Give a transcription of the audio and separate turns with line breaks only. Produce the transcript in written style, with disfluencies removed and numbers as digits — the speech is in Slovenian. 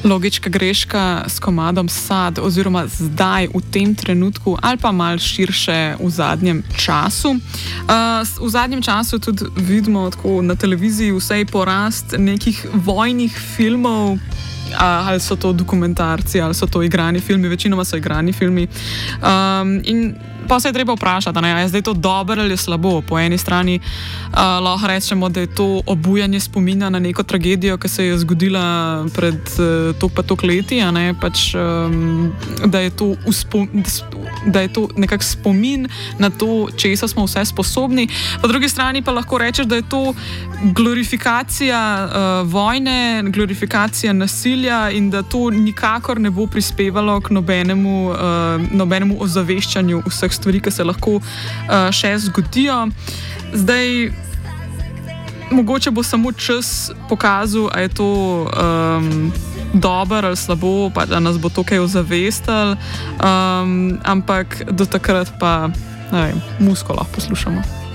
logička greška s komadom Sad, oziroma zdaj v tem trenutku ali pa malo širše v zadnjem času. V zadnjem času tudi vidimo tako na televiziji vsej porast nekih vojnih filmov, ali so to dokumentarci, ali so to igrani filmi, večinoma so igrani filmi. In pa se je treba vprašati, je zdaj to dobro ali slabo. Po eni strani lahko rečemo, da je to obujanje spomina na neko tragedijo, ki se je zgodila pred toliko leti, pač, da je to nekak spomin na to, česa smo vse sposobni. Po drugi strani pa lahko rečeš, da je to glorifikacija vojne, glorifikacija nasilja in da to nikakor ne bo prispevalo k nobenemu ozaveščanju vseh stvari, ki se lahko še zgodijo. Zdaj, mogoče bo samo čas pokazal, a je to dobro ali slabo, pa da nas bo to kaj ozavestilo, ampak do takrat pa, musko lahko poslušamo.